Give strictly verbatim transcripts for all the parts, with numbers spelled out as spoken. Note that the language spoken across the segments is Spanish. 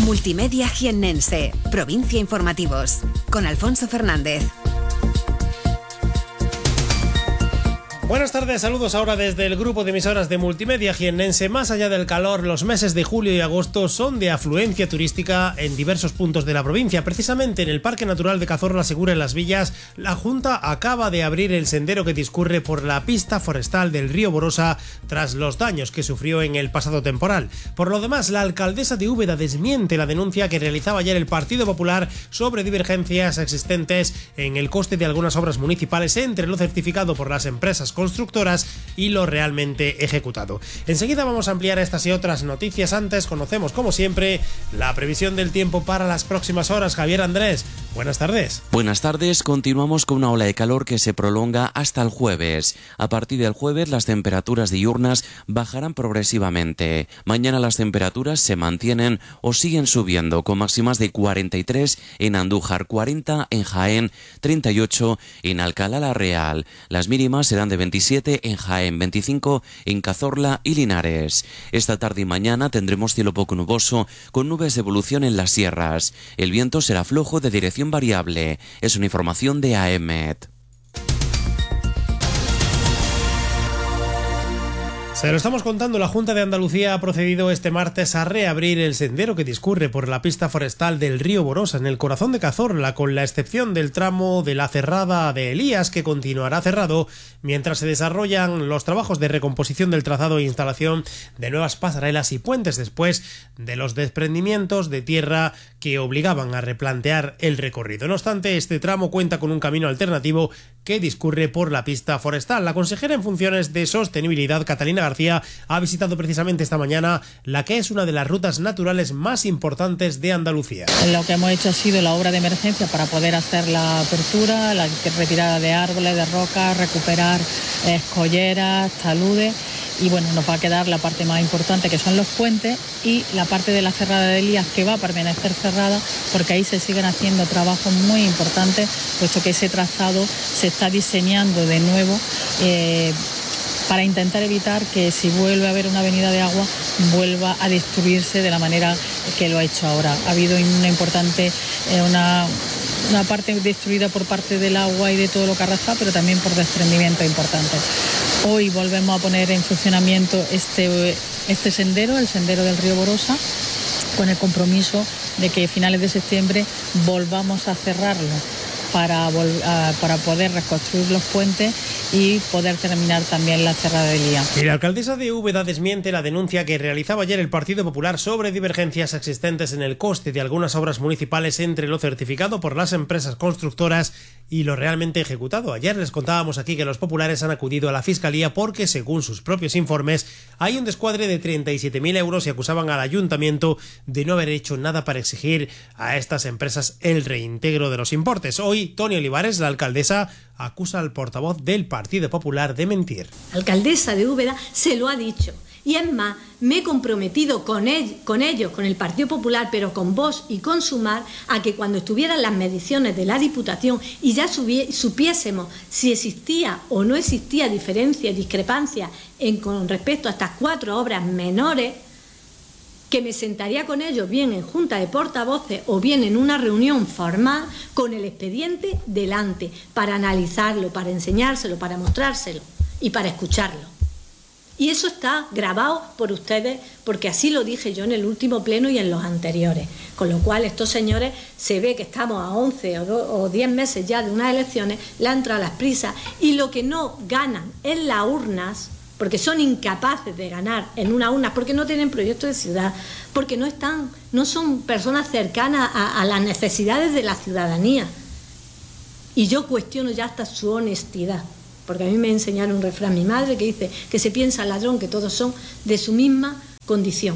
Multimedia Jiennense, Provincia Informativos, con Alfonso Fernández. Buenas tardes, saludos ahora desde el grupo de emisoras de Multimedia Jiennense. Más allá del calor, los meses de julio y agosto son de afluencia turística en diversos puntos de la provincia. Precisamente en el Parque Natural de Cazorla Segura en Las Villas, la Junta acaba de abrir el sendero que discurre por la pista forestal del río Borosa tras los daños que sufrió en el pasado temporal. Por lo demás, la alcaldesa de Úbeda desmiente la denuncia que realizaba ayer el Partido Popular sobre divergencias existentes en el coste de algunas obras municipales entre lo certificado por las empresas constructoras y lo realmente ejecutado. Enseguida vamos a ampliar estas y otras noticias. Antes conocemos, como siempre, la previsión del tiempo para las próximas horas. Javier Andrés, buenas tardes. Buenas tardes, continuamos con una ola de calor que se prolonga hasta el jueves. A partir del jueves las temperaturas diurnas bajarán progresivamente. Mañana las temperaturas se mantienen o siguen subiendo, con máximas de cuarenta y tres en Andújar, cuarenta en Jaén, treinta y ocho en Alcalá la Real. Las mínimas serán de veintisiete en Jaén, veinticinco en Cazorla y Linares. Esta tarde y mañana tendremos cielo poco nuboso con nubes de evolución en las sierras. El viento será flojo de dirección variable. Es una información de A E M E T. Se lo estamos contando, la Junta de Andalucía ha procedido este martes a reabrir el sendero que discurre por la pista forestal del río Borosa en el corazón de Cazorla, con la excepción del tramo de la cerrada de Elías, que continuará cerrado mientras se desarrollan los trabajos de recomposición del trazado e instalación de nuevas pasarelas y puentes después de los desprendimientos de tierra que obligaban a replantear el recorrido. No obstante, este tramo cuenta con un camino alternativo que discurre por la pista forestal. La consejera en funciones de Sostenibilidad, Catalina García, ha visitado precisamente esta mañana la que es una de las rutas naturales más importantes de Andalucía. Lo que hemos hecho ha sido la obra de emergencia para poder hacer la apertura, la retirada de árboles, de rocas, recuperar escolleras, taludes. Y bueno, nos va a quedar la parte más importante, que son los puentes, y la parte de la cerrada de Elías, que va a permanecer cerrada porque ahí se siguen haciendo trabajos muy importantes, puesto que ese trazado se está diseñando de nuevo eh, para intentar evitar que, si vuelve a haber una avenida de agua, vuelva a destruirse de la manera que lo ha hecho ahora. Ha habido una importante, eh, una, una parte destruida por parte del agua y de todo lo que arrastra, pero también por desprendimientos importantes. Hoy volvemos a poner en funcionamiento este, este sendero, el sendero del río Borosa, con el compromiso de que a finales de septiembre volvamos a cerrarlo para, para poder reconstruir los puentes y poder terminar también la cerrada de Elías. Y la alcaldesa de Úbeda desmiente la denuncia que realizaba ayer el Partido Popular sobre divergencias existentes en el coste de algunas obras municipales entre lo certificado por las empresas constructoras y lo realmente ejecutado. Ayer les contábamos aquí que los populares han acudido a la Fiscalía porque, según sus propios informes, hay un descuadre de treinta y siete mil euros y acusaban al ayuntamiento de no haber hecho nada para exigir a estas empresas el reintegro de los importes. Hoy, Toni Olivares, la alcaldesa, acusa al portavoz del Partido Popular de mentir. La alcaldesa de Úbeda se lo ha dicho. Y es más, me he comprometido con, él, con ellos, con el Partido Popular, pero con Vox y con Sumar, a que cuando estuvieran las mediciones de la Diputación y ya subie, supiésemos si existía o no existía diferencia, discrepancia en, con respecto a estas cuatro obras menores, que me sentaría con ellos bien en junta de portavoces o bien en una reunión formal con el expediente delante, para analizarlo, para enseñárselo, para mostrárselo y para escucharlo. Y eso está grabado por ustedes, porque así lo dije yo en el último pleno y en los anteriores. Con lo cual, estos señores, se ve que estamos a once o diez meses ya de unas elecciones, le han entrado las prisas, y lo que no ganan en las urnas, porque son incapaces de ganar en una urna, porque no tienen proyecto de ciudad, porque no están, no son personas cercanas a, a las necesidades de la ciudadanía. Y yo cuestiono ya hasta su honestidad. Porque a mí me enseñaron un refrán, mi madre, que dice que se piensa el ladrón que todos son de su misma condición.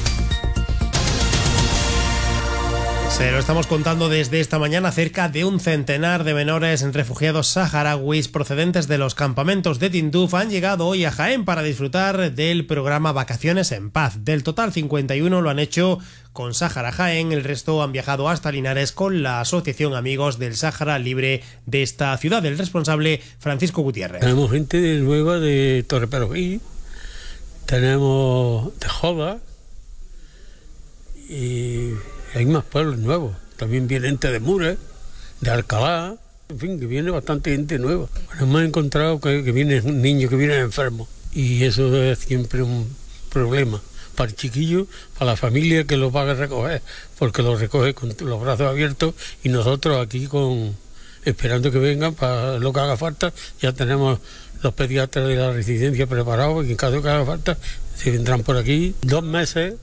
Se lo estamos contando desde esta mañana. Cerca de un centenar de menores refugiados saharauis procedentes de los campamentos de Tinduf han llegado hoy a Jaén para disfrutar del programa Vacaciones en Paz. Del total, cincuenta y uno lo han hecho con Sáhara Jaén, el resto han viajado hasta Linares con la Asociación Amigos del Sáhara Libre de esta ciudad. El responsable, Francisco Gutiérrez. Tenemos gente de nueva de Torreperogí, tenemos de Joda y Hay más pueblos nuevos, también viene gente de Mures, de Alcalá, en fin, que viene bastante gente nueva. Bueno, hemos encontrado que, que vienen niños que vienen enfermos y eso es siempre un problema para el chiquillo, para la familia que los va a recoger, porque los recoge con los brazos abiertos y nosotros aquí con esperando que vengan para lo que haga falta. Ya tenemos los pediatras de la residencia preparados y en caso de que haga falta se vendrán por aquí. Dos meses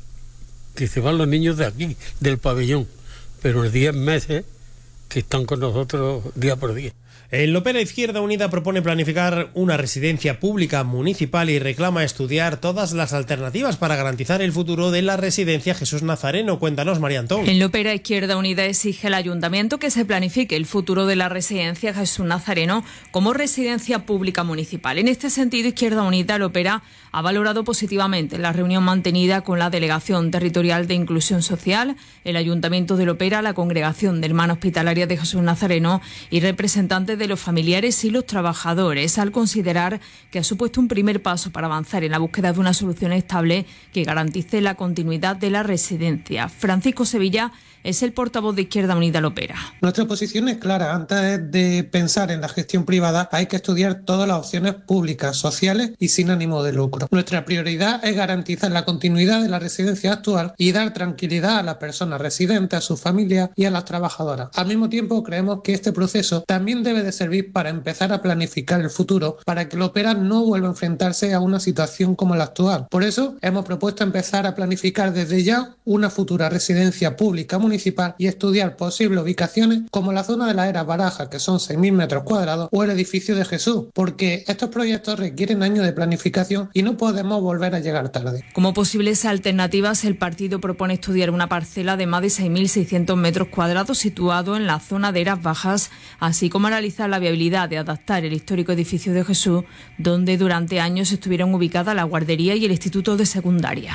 que se van los niños de aquí, del pabellón, pero en diez meses que están con nosotros día por día. En Lopera, Izquierda Unida propone planificar una residencia pública municipal y reclama estudiar todas las alternativas para garantizar el futuro de la residencia Jesús Nazareno. Cuéntanos, María Antón. En Lopera, Izquierda Unida exige al Ayuntamiento que se planifique el futuro de la residencia Jesús Nazareno como residencia pública municipal. En este sentido, Izquierda Unida Lopera ha valorado positivamente la reunión mantenida con la Delegación Territorial de Inclusión Social, el Ayuntamiento de Lopera, la Congregación de Hermanas Hospitalarias de Jesús Nazareno y representantes de los familiares y los trabajadores, al considerar que ha supuesto un primer paso para avanzar en la búsqueda de una solución estable que garantice la continuidad de la residencia. Francisco Sevilla es el portavoz de Izquierda Unida Lopera. Nuestra posición es clara. Antes de pensar en la gestión privada hay que estudiar todas las opciones públicas, sociales y sin ánimo de lucro. Nuestra prioridad es garantizar la continuidad de la residencia actual y dar tranquilidad a las personas residentes, a sus familias y a las trabajadoras. Al mismo tiempo, creemos que este proceso también debe de servir para empezar a planificar el futuro, para que Lopera no vuelva a enfrentarse a una situación como la actual. Por eso, hemos propuesto empezar a planificar desde ya una futura residencia pública municipal y estudiar posibles ubicaciones como la zona de la Era Baraja, que son seis mil metros cuadrados, o el edificio de Jesús, porque estos proyectos requieren años de planificación y no podemos volver a llegar tarde. Como posibles alternativas, el partido propone estudiar una parcela de más de seis mil seiscientos metros cuadrados situado en la zona de Eras Bajas, así como analizar la viabilidad de adaptar el histórico edificio de Jesús, donde durante años estuvieron ubicadas la guardería y el instituto de secundaria.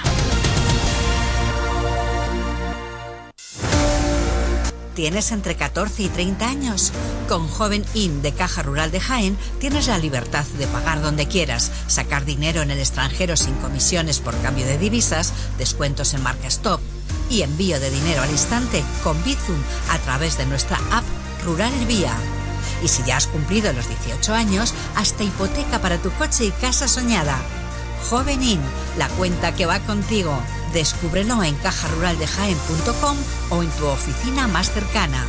¿Tienes entre catorce y treinta años? Con Joven In de Caja Rural de Jaén tienes la libertad de pagar donde quieras, sacar dinero en el extranjero sin comisiones por cambio de divisas, descuentos en marca Stop y envío de dinero al instante con Bizum a través de nuestra app Rural El Vía. Y si ya has cumplido los dieciocho años, hasta hipoteca para tu coche y casa soñada. Joven In, la cuenta que va contigo. Descúbrelo en caja rural de jaén punto com o en tu oficina más cercana.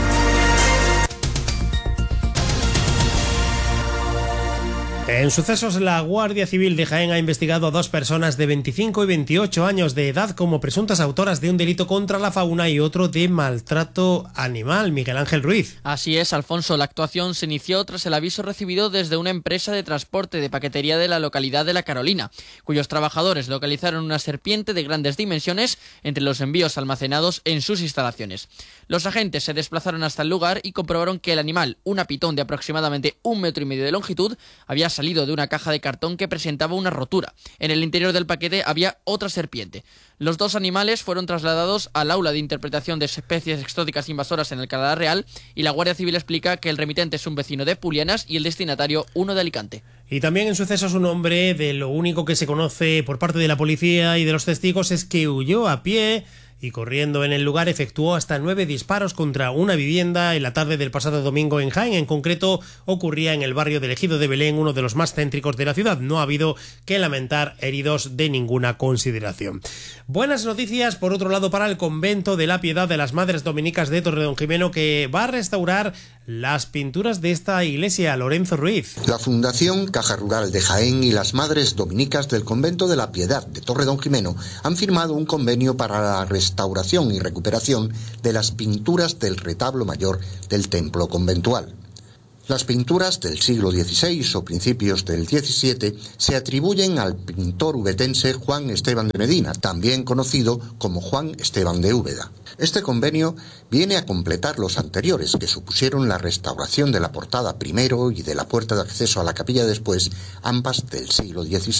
En sucesos, la Guardia Civil de Jaén ha investigado a dos personas de veinticinco y veintiocho años de edad como presuntas autoras de un delito contra la fauna y otro de maltrato animal. Miguel Ángel Ruiz. Así es, Alfonso. La actuación se inició tras el aviso recibido desde una empresa de transporte de paquetería de la localidad de La Carolina, cuyos trabajadores localizaron una serpiente de grandes dimensiones entre los envíos almacenados en sus instalaciones. Los agentes se desplazaron hasta el lugar y comprobaron que el animal, una pitón de aproximadamente un metro y medio de longitud, había salido de una caja de cartón que presentaba una rotura. En el interior del paquete había otra serpiente. Los dos animales fueron trasladados al aula de interpretación de especies exóticas invasoras en el Canadá Real y la Guardia Civil explica que el remitente es un vecino de Pulianas y el destinatario uno de Alicante. Y también en sucesos un hombre de lo único que se conoce por parte de la policía y de los testigos es que huyó a pie y corriendo en el lugar efectuó hasta nueve disparos contra una vivienda en la tarde del pasado domingo en Jaén. En concreto, ocurría en el barrio del Ejido de Belén, uno de los más céntricos de la ciudad. No ha habido que lamentar heridos de ninguna consideración. Buenas noticias, por otro lado, para el convento de la Piedad de las Madres Dominicas de Torredonjimeno, que va a restaurar las pinturas de esta iglesia. Lorenzo Ruiz. La Fundación Caja Rural de Jaén y las Madres Dominicas del convento de la Piedad de Torredonjimeno han firmado un convenio para la restauración restauración y recuperación de las pinturas del retablo mayor del templo conventual. Las pinturas del siglo dieciséis o principios del diecisiete se atribuyen al pintor ubetense Juan Esteban de Medina, también conocido como Juan Esteban de Úbeda. Este convenio viene a completar los anteriores, que supusieron la restauración de la portada primero y de la puerta de acceso a la capilla después, ambas del siglo dieciséis.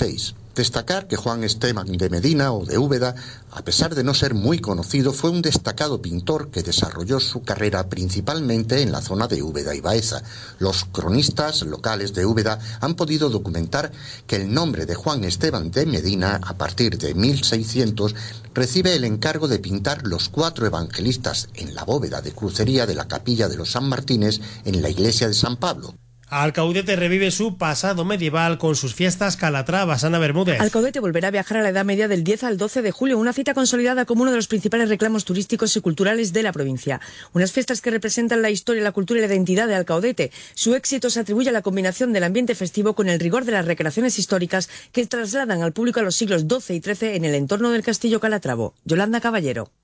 Destacar que Juan Esteban de Medina o de Úbeda, a pesar de no ser muy conocido, fue un destacado pintor que desarrolló su carrera principalmente en la zona de Úbeda y Baeza. Los cronistas locales de Úbeda han podido documentar que el nombre de Juan Esteban de Medina, a partir de mil seiscientos, recibe el encargo de pintar los cuatro evangelistas en la bóveda de crucería de la capilla de los San Martínez en la iglesia de San Pablo. Alcaudete revive su pasado medieval con sus fiestas Calatravas. Ana Bermúdez. Alcaudete volverá a viajar a la Edad Media del diez al doce de julio, una cita consolidada como uno de los principales reclamos turísticos y culturales de la provincia. Unas fiestas que representan la historia, la cultura y la identidad de Alcaudete. Su éxito se atribuye a la combinación del ambiente festivo con el rigor de las recreaciones históricas que trasladan al público a los siglos doce y trece en el entorno del castillo Calatravo. Yolanda Caballero.